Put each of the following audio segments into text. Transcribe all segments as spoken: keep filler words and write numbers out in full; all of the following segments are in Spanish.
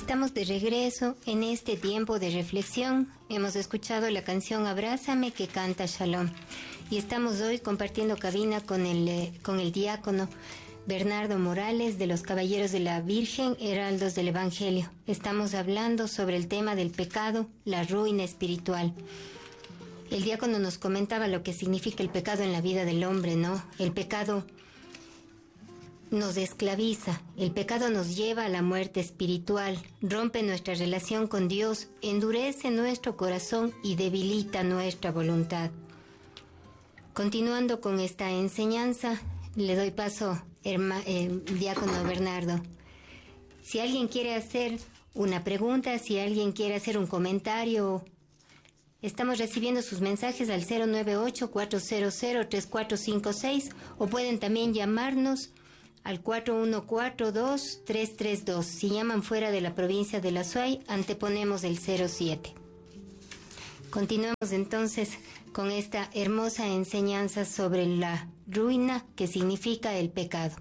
Estamos de regreso en este tiempo de reflexión. Hemos escuchado la canción Abrázame que canta Shalom. Y estamos hoy compartiendo cabina con el, eh, con el diácono Bernardo Morales de los Caballeros de la Virgen, Heraldos del Evangelio. Estamos hablando sobre el tema del pecado, la ruina espiritual. El diácono nos comentaba lo que significa el pecado en la vida del hombre, ¿no? El pecado nos esclaviza, el pecado nos lleva a la muerte espiritual, rompe nuestra relación con Dios, endurece nuestro corazón y debilita nuestra voluntad. Continuando con esta enseñanza, le doy paso al eh, diácono Bernardo. Si alguien quiere hacer una pregunta, si alguien quiere hacer un comentario, estamos recibiendo sus mensajes al cero nueve ocho, cuatro cero cero, tres cuatro cinco seis o pueden también llamarnos al cuatro uno cuatro, dos tres tres dos. Si llaman fuera de la provincia de La Suay, anteponemos el cero siete. Continuamos entonces con esta hermosa enseñanza sobre la ruina que significa el pecado.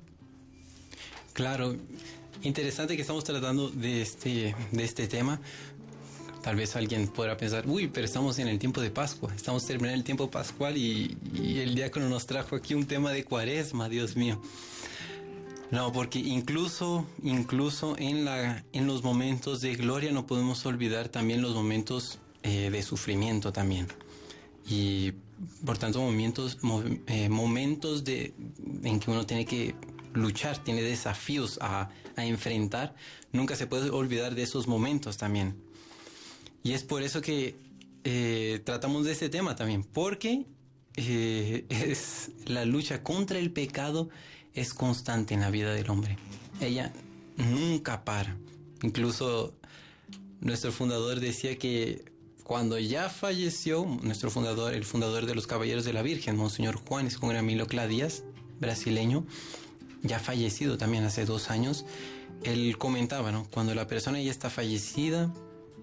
Claro, interesante que estamos tratando de este, de este tema. Tal vez alguien podrá pensar, uy, pero estamos en el tiempo de Pascua, estamos terminando el tiempo pascual y, y el diácono nos trajo aquí un tema de Cuaresma, Dios mío. No, porque incluso, incluso en, la, en los momentos de gloria no podemos olvidar también los momentos eh, de sufrimiento también. Y por tanto momentos, mo, eh, momentos de, en que uno tiene que luchar, tiene desafíos a, a enfrentar, nunca se puede olvidar de esos momentos también. Y es por eso que eh, tratamos de este tema también, porque eh, es la lucha contra el pecado es constante en la vida del hombre. Ella nunca para. Incluso nuestro fundador decía que cuando ya falleció, nuestro fundador, el fundador de los Caballeros de la Virgen, Monseñor Juan Escongramilo Cladías, brasileño, ya fallecido también hace dos años, él comentaba, ¿no? Cuando la persona ya está fallecida,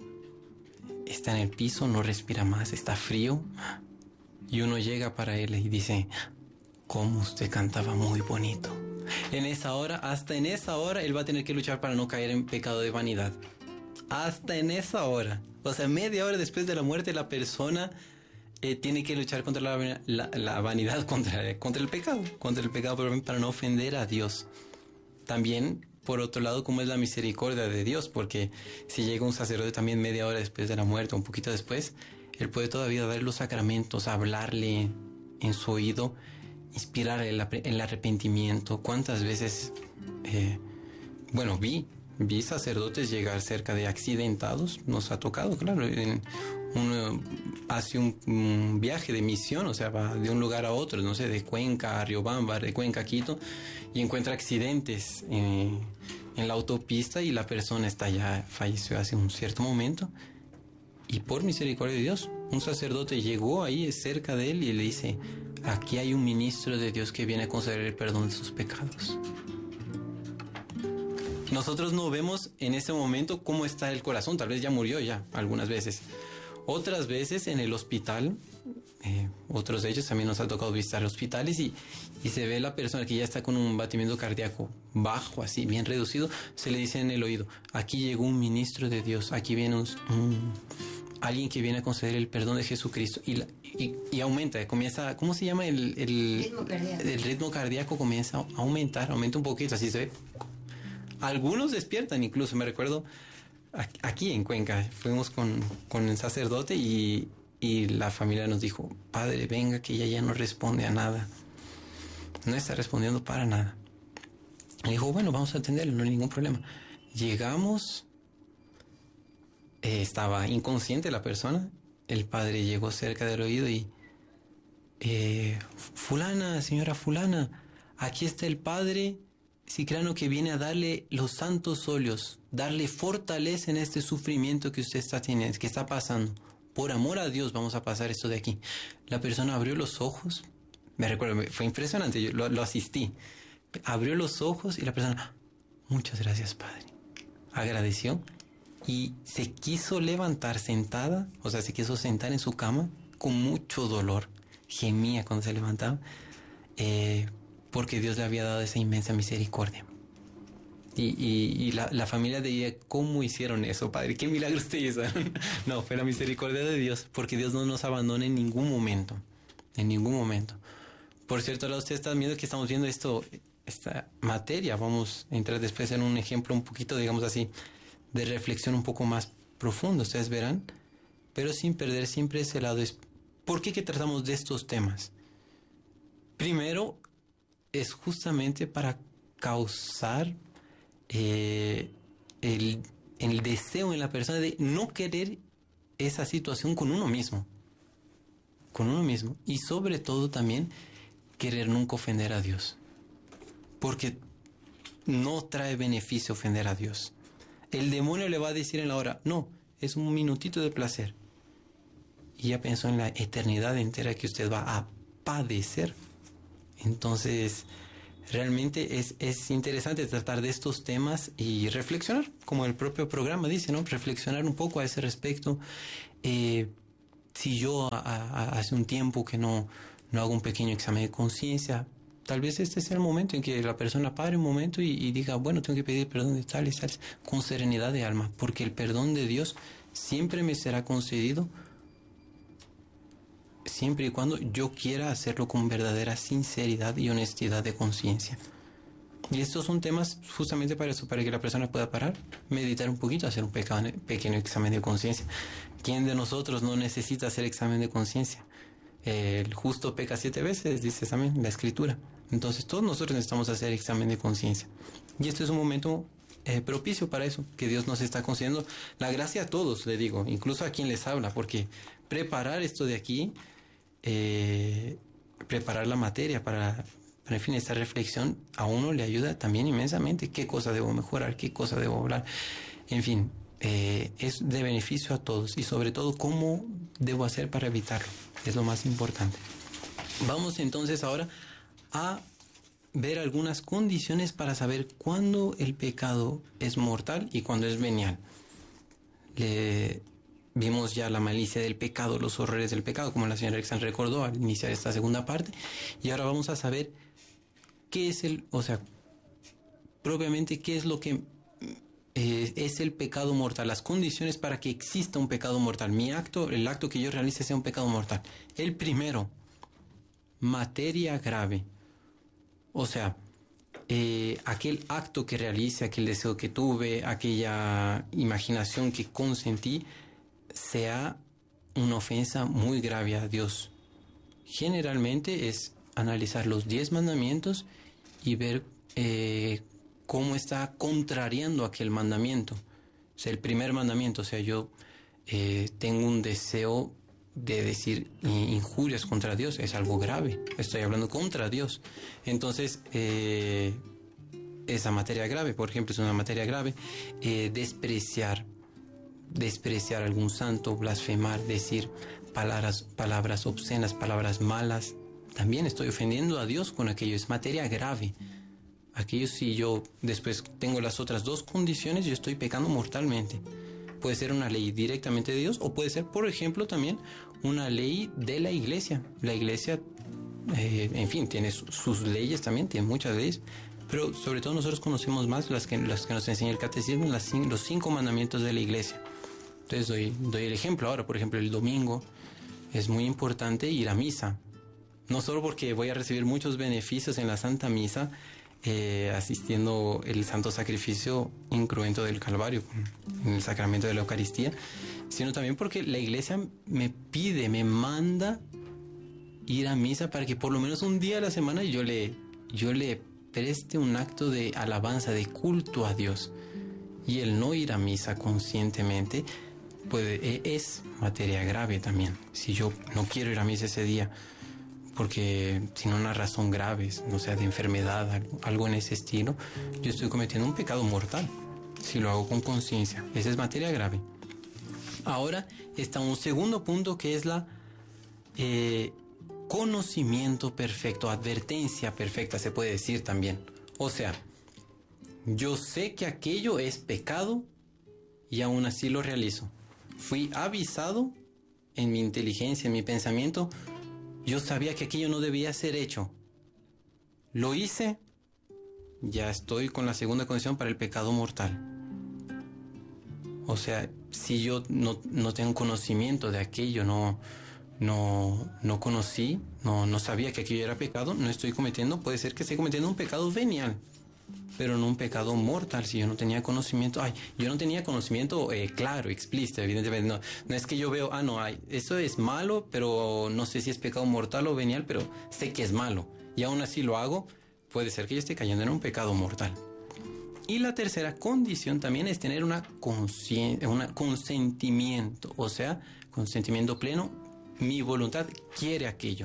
está en el piso, no respira más, está frío, y uno llega para él y dice, cómo usted cantaba muy bonito. En esa hora, hasta en esa hora, él va a tener que luchar para no caer en pecado de vanidad. Hasta en esa hora. O sea, media hora después de la muerte, la persona eh, tiene que luchar contra la, la, la vanidad, contra, contra el pecado. Contra el pecado para no ofender a Dios. También, por otro lado, cómo es la misericordia de Dios. Porque si llega un sacerdote también media hora después de la muerte, un poquito después, él puede todavía dar los sacramentos, hablarle en su oído, inspirar el, el arrepentimiento. ¿Cuántas veces, eh, bueno, vi, vi sacerdotes llegar cerca de accidentados? Nos ha tocado, claro. En, uno hace un, un viaje de misión, o sea, va de un lugar a otro, no sé, de Cuenca a Riobamba, de Cuenca a Quito, y encuentra accidentes eh, en la autopista y la persona está ya, falleció hace un cierto momento. Y por misericordia de Dios, un sacerdote llegó ahí cerca de él y le dice, aquí hay un ministro de Dios que viene a conceder el perdón de sus pecados. Nosotros no vemos en ese momento cómo está el corazón, tal vez ya murió ya algunas veces. Otras veces en el hospital, eh, otros de ellos también nos ha tocado visitar hospitales y, y se ve la persona que ya está con un batimiento cardíaco bajo, así bien reducido, se le dice en el oído, aquí llegó un ministro de Dios, aquí viene un... un alguien que viene a conceder el perdón de Jesucristo y, la, y, y aumenta, comienza, ¿cómo se llama? El, el, ritmo cardíaco. el ritmo cardíaco comienza a aumentar, aumenta un poquito, así se ve. Algunos despiertan, incluso me recuerdo aquí en Cuenca, fuimos con, con el sacerdote y, y la familia nos dijo, padre, venga que ella ya no responde a nada, no está respondiendo para nada. Le dijo, bueno, vamos a atenderlo, no hay ningún problema. Llegamos... Eh, estaba inconsciente la persona. El padre llegó cerca del oído y eh, fulana, señora fulana, aquí está el padre Cicrano que viene a darle los santos óleos, darle fortaleza en este sufrimiento que usted está teniendo, que está pasando. Por amor a Dios vamos a pasar esto de aquí. La persona abrió los ojos, me recuerdo, fue impresionante, yo lo, lo asistí. Abrió los ojos y la persona, muchas gracias, padre. Agradeció. Y se quiso levantar sentada, o sea, se quiso sentar en su cama con mucho dolor. Gemía cuando se levantaba, eh, porque Dios le había dado esa inmensa misericordia. Y, y, y la, la familia diría, ¿cómo hicieron eso, Padre? ¿Qué milagro ustedes hicieron? No, fue la misericordia de Dios, porque Dios no nos abandona en ningún momento, en ningún momento. Por cierto, ahora ustedes están viendo que estamos viendo esto, esta materia. Vamos a entrar después en un ejemplo un poquito, digamos así, de reflexión un poco más profundo, ustedes verán, pero sin perder siempre ese lado. Es ¿por qué que tratamos de estos temas? Primero, es justamente para causar eh, el, el deseo en la persona de no querer esa situación con uno mismo, con uno mismo, y sobre todo también querer nunca ofender a Dios, porque no trae beneficio ofender a Dios. El demonio le va a decir en la hora, no, es un minutito de placer, y ya pensó en la eternidad entera que usted va a padecer. Entonces, realmente es, es interesante tratar de estos temas y reflexionar, como el propio programa dice, ¿no? Reflexionar un poco a ese respecto. Eh, si yo a, a, hace un tiempo que no, no hago un pequeño examen de conciencia, tal vez este sea el momento en que la persona pare un momento y, y diga, bueno, tengo que pedir perdón de tales, tales, con serenidad de alma, porque el perdón de Dios siempre me será concedido siempre y cuando yo quiera hacerlo con verdadera sinceridad y honestidad de conciencia. Y estos son temas justamente para eso, para que la persona pueda parar, meditar un poquito, hacer un pequeño, pequeño examen de conciencia. ¿Quién de nosotros no necesita hacer examen de conciencia? El justo peca siete veces, dice también la Escritura. Entonces todos nosotros necesitamos hacer examen de conciencia. Y este es un momento eh, propicio para eso, que Dios nos está concediendo la gracia a todos, le digo, incluso a quien les habla, porque preparar esto de aquí, eh, preparar la materia para, para, en fin, esta reflexión a uno le ayuda también inmensamente. ¿Qué cosa debo mejorar? ¿Qué cosa debo hablar? En fin, eh, es de beneficio a todos y sobre todo cómo debo hacer para evitarlo. Es lo más importante. Vamos entonces ahora a ver algunas condiciones para saber cuándo el pecado es mortal y cuándo es venial. Le vimos ya la malicia del pecado, los horrores del pecado, como la señora Rexan recordó al iniciar esta segunda parte, y ahora vamos a saber qué es el, o sea, propiamente qué es lo que eh, es el pecado mortal, las condiciones para que exista un pecado mortal. Mi acto, el acto que yo realice sea un pecado mortal. El primero, materia grave. O sea, eh, aquel acto que realice, aquel deseo que tuve, aquella imaginación que consentí, sea una ofensa muy grave a Dios. Generalmente es analizar los diez mandamientos y ver eh, cómo está contrariando aquel mandamiento. O sea, el primer mandamiento, o sea, yo eh, tengo un deseo de decir injurias contra Dios, es algo grave, estoy hablando contra Dios. Entonces, eh, esa materia grave, por ejemplo, es una materia grave. Eh, despreciar, despreciar a algún santo, blasfemar, decir palabras, palabras obscenas, palabras malas, también estoy ofendiendo a Dios con aquello, es materia grave. Aquello, si yo después tengo las otras dos condiciones, yo estoy pecando mortalmente. Puede ser una ley directamente de Dios o puede ser, por ejemplo, también una ley de la iglesia. La iglesia, eh, en fin, tiene su, sus leyes también, tiene muchas leyes, pero sobre todo nosotros conocemos más las que, las que nos enseña el catecismo, las, los cinco mandamientos de la iglesia. Entonces doy, doy el ejemplo ahora, por ejemplo, el domingo es muy importante ir a misa. No solo porque voy a recibir muchos beneficios en la Santa Misa, Eh, asistiendo el santo sacrificio incruento del Calvario, en el sacramento de la Eucaristía, sino también porque la iglesia me pide, me manda ir a misa para que por lo menos un día a la semana yo le, yo le preste un acto de alabanza, de culto a Dios. Y el no ir a misa conscientemente puede, es materia grave también. Si yo no quiero ir a misa ese día, porque tiene una razón grave, no sea de enfermedad, algo en ese estilo, yo estoy cometiendo un pecado mortal, si lo hago con conciencia. Esa es materia grave. Ahora está un segundo punto que es la eh, conocimiento perfecto, advertencia perfecta, se puede decir también. O sea, yo sé que aquello es pecado y aún así lo realizo. Fui avisado en mi inteligencia, en mi pensamiento. Yo sabía que aquello no debía ser hecho. Lo hice ya estoy con la segunda condición para el pecado mortal. O sea, si yo no, no tengo conocimiento de aquello, no, no, no conocí, no, no sabía que aquello era pecado, no estoy cometiendo, puede ser que esté cometiendo un pecado venial, pero no un pecado mortal. Si yo no tenía conocimiento, ay, yo no tenía conocimiento eh, claro, explícito, evidentemente, no, no es que yo veo, ah, no, ay, eso es malo, pero no sé si es pecado mortal o venial, pero sé que es malo, y aún así lo hago, puede ser que yo esté cayendo en un pecado mortal. Y la tercera condición también es tener una conscien- una consentimiento, o sea, consentimiento pleno, mi voluntad quiere aquello.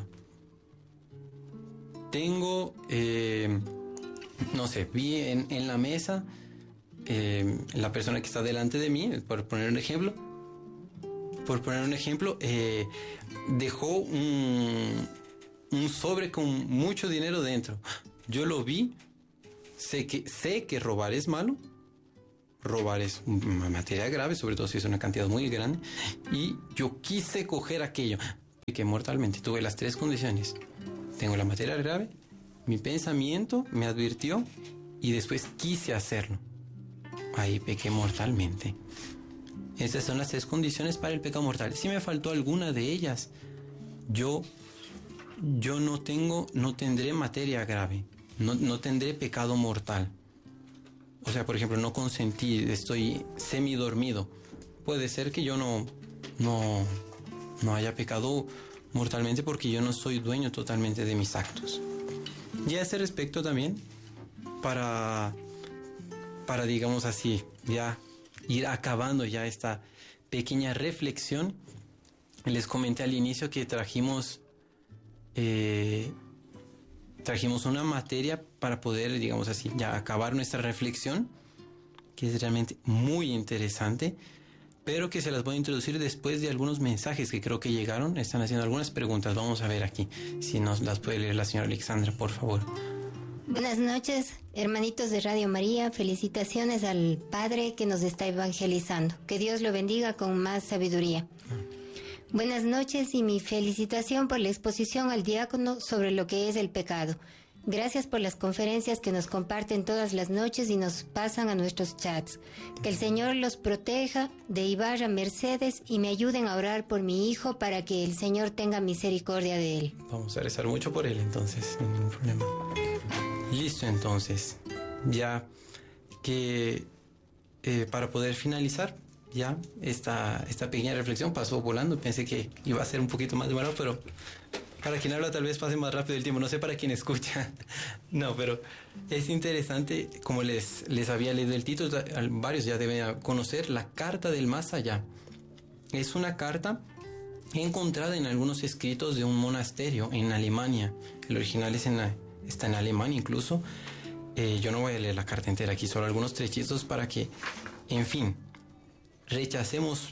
Tengo, eh, no sé, vi en, en la mesa eh, la persona que está delante de mí, por poner un ejemplo, por poner un ejemplo, eh, dejó un, un sobre con mucho dinero dentro. Yo lo vi. Sé que, sé que robar es malo, robar es una materia grave, sobre todo si es una cantidad muy grande, y yo quise coger aquello, pequé mortalmente. Tuve las tres condiciones: tengo la materia grave, mi pensamiento me advirtió y después quise hacerlo. Ahí pequé mortalmente. Esas son las tres condiciones para el pecado mortal. Si me faltó alguna de ellas, yo, yo no tengo, no tendré materia grave. No, no tendré pecado mortal. O sea, por ejemplo, no consentí, estoy semidormido. Puede ser que yo no, no, no haya pecado mortalmente porque yo no soy dueño totalmente de mis actos. Y a ese respecto también, para, para digamos así, ya ir acabando ya esta pequeña reflexión, les comenté al inicio que trajimos... Eh, Trajimos una materia para poder, digamos así, ya acabar nuestra reflexión, que es realmente muy interesante, pero que se las voy a introducir después de algunos mensajes que creo que llegaron. Están haciendo algunas preguntas. Vamos a ver aquí, si nos las puede leer la señora Alexandra, por favor. Buenas noches, hermanitos de Radio María. Felicitaciones al Padre que nos está evangelizando. Que Dios lo bendiga con más sabiduría. Buenas noches y mi felicitación por la exposición al diácono sobre lo que es el pecado. Gracias por las conferencias que nos comparten todas las noches y nos pasan a nuestros chats. Que el Señor los proteja de Ibarra Mercedes y me ayuden a orar por mi hijo para que el Señor tenga misericordia de él. Vamos a rezar mucho por él entonces, sin ningún problema. Listo, entonces, ya que eh, para poder finalizar, ya esta, esta pequeña reflexión pasó volando. Pensé que iba a ser un poquito más demorado, pero para quien habla tal vez pase más rápido el tiempo. No sé para quien escucha. No, pero es interesante, como les, les había leído el título, varios ya deben conocer la Carta del Más Allá. Es una carta encontrada en algunos escritos de un monasterio en Alemania. El original es en la, está en Alemania incluso. Eh, yo no voy a leer la carta entera aquí, solo algunos trechitos para que, en fin, rechacemos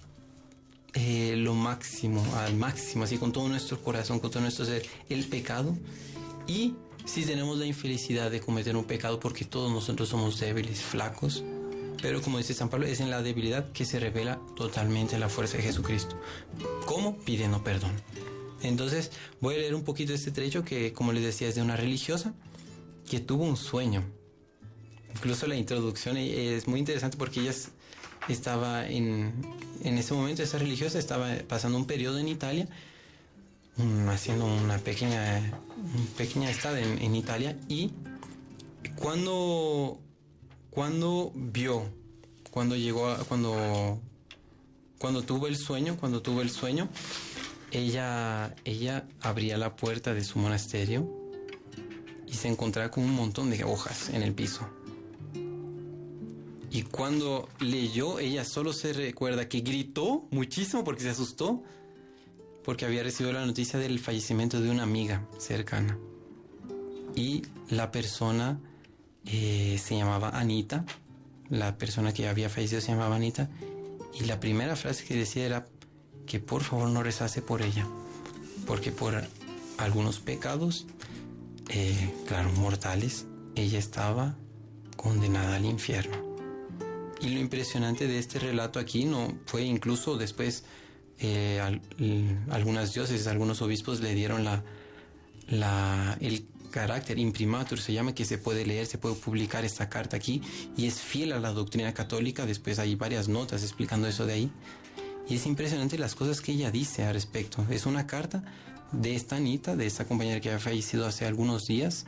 eh, lo máximo, al máximo, así con todo nuestro corazón, con todo nuestro ser, el pecado. Y si tenemos la infelicidad de cometer un pecado, porque todos nosotros somos débiles, flacos, pero como dice San Pablo, es en la debilidad que se revela totalmente la fuerza de Jesucristo. ¿Cómo? Pidiendo perdón. Entonces voy a leer un poquito este trecho que, como les decía, es de una religiosa que tuvo un sueño. Incluso la introducción es muy interesante porque ella estaba en, en ese momento, esa religiosa estaba pasando un periodo en Italia, um, haciendo una pequeña, una pequeña estada en, en Italia, y cuando, cuando vio, cuando llegó a, cuando, cuando tuvo el sueño, cuando tuvo el sueño, ella, ella abría la puerta de su monasterio y se encontraba con un montón de hojas en el piso. Y cuando leyó, ella solo se recuerda que gritó muchísimo porque se asustó, porque había recibido la noticia del fallecimiento de una amiga cercana. Y la persona eh, se llamaba Anita, la persona que había fallecido se llamaba Anita, y la primera frase que decía era que por favor no rezase por ella, porque por algunos pecados, eh, claro, mortales, ella estaba condenada al infierno. Y lo impresionante de este relato aquí no fue incluso después eh, al, l, algunas diócesis, algunos obispos le dieron la, la, el carácter, imprimatur se llama, que se puede leer, se puede publicar esta carta aquí, y es fiel a la doctrina católica. Después hay varias notas explicando eso de ahí. Y es impresionante las cosas que ella dice al respecto. Es una carta de esta Anita, de esta compañera que había fallecido hace algunos días,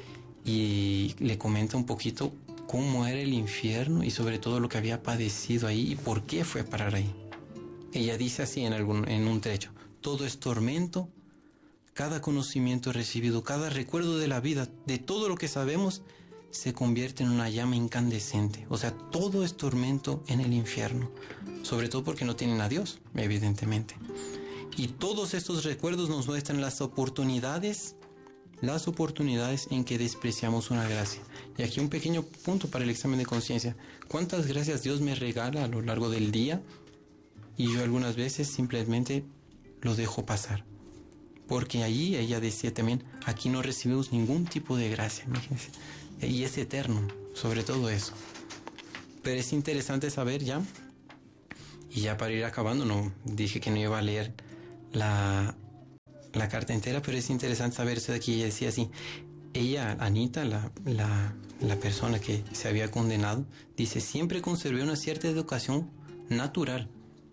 y le comenta un poquito cómo era el infierno y sobre todo lo que había padecido ahí y por qué fue a parar ahí. Ella dice así en, algún, en un trecho: todo es tormento, cada conocimiento recibido, cada recuerdo de la vida, de todo lo que sabemos, se convierte en una llama incandescente. O sea, todo es tormento en el infierno, sobre todo porque no tienen a Dios, evidentemente. Y todos estos recuerdos nos muestran las oportunidades, las oportunidades en que despreciamos una gracia. Y aquí un pequeño punto para el examen de conciencia. ¿Cuántas gracias Dios me regala a lo largo del día? Y yo algunas veces simplemente lo dejo pasar. Porque allí ella decía también, aquí no recibimos ningún tipo de gracia, imagínense. Y es eterno, sobre todo eso. Pero es interesante saber ya, y ya para ir acabando, no dije que no iba a leer la, la carta entera, pero es interesante saber eso de aquí. Ella decía así, ella, Anita, la, la, la persona que se había condenado, dice, siempre conservé una cierta educación natural.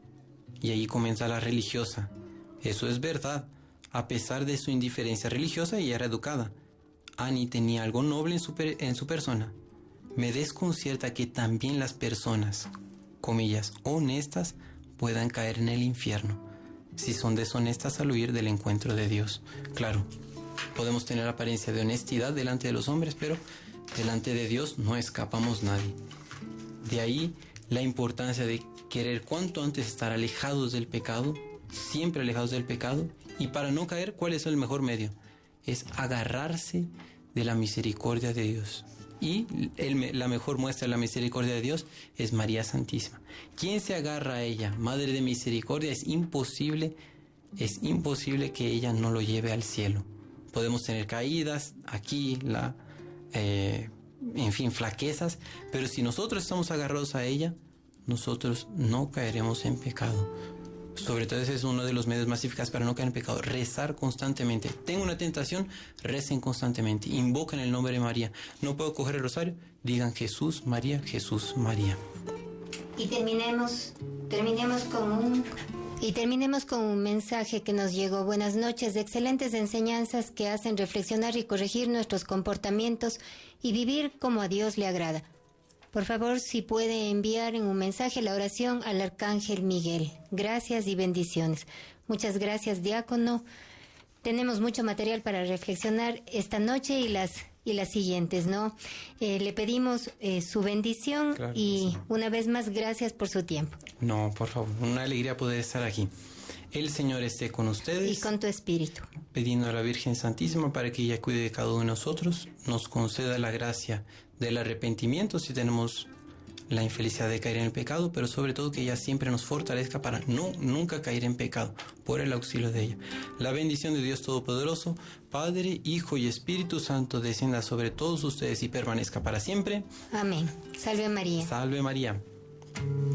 Y ahí comienza la religiosa. Eso es verdad. A pesar de su indiferencia religiosa, ella era educada. Annie tenía algo noble en su, per- en su persona. Me desconcierta que también las personas, comillas, honestas, puedan caer en el infierno, si son deshonestas al huir del encuentro de Dios. Claro, podemos tener apariencia de honestidad delante de los hombres, pero delante de Dios no escapamos nadie. De ahí la importancia de querer cuanto antes estar alejados del pecado, siempre alejados del pecado, y para no caer, ¿cuál es el mejor medio? Es agarrarse de la misericordia de Dios. Y el, la mejor muestra de la misericordia de Dios es María Santísima. ¿Quién se agarra a ella? Madre de misericordia, es imposible, es imposible que ella no lo lleve al cielo. Podemos tener caídas, aquí, la, eh, en fin, flaquezas, pero si nosotros estamos agarrados a ella, nosotros no caeremos en pecado. Sobre todo ese es uno de los medios más eficaces para no caer en pecado. Rezar constantemente. Tengo una tentación, recen constantemente. Invocan el nombre de María. No puedo coger el rosario, digan Jesús, María, Jesús, María. Y terminemos, terminemos con un... Y terminemos con un mensaje que nos llegó. Buenas noches, de excelentes enseñanzas que hacen reflexionar y corregir nuestros comportamientos y vivir como a Dios le agrada. Por favor, si puede enviar en un mensaje la oración al Arcángel Miguel. Gracias y bendiciones. Muchas gracias, diácono. Tenemos mucho material para reflexionar esta noche y las y las siguientes, ¿no? Eh, le pedimos eh, su bendición, claro, y sí. Una vez más, gracias por su tiempo. No, por favor, una alegría poder estar aquí. El Señor esté con ustedes. Y con tu espíritu. Pidiendo a la Virgen Santísima para que ella cuide de cada uno de nosotros, nos conceda la gracia del arrepentimiento si tenemos la infelicidad de caer en el pecado, pero sobre todo que ella siempre nos fortalezca para no nunca caer en pecado, por el auxilio de ella. La bendición de Dios Todopoderoso, Padre, Hijo y Espíritu Santo, descienda sobre todos ustedes y permanezca para siempre. Amén. Salve María. Salve María.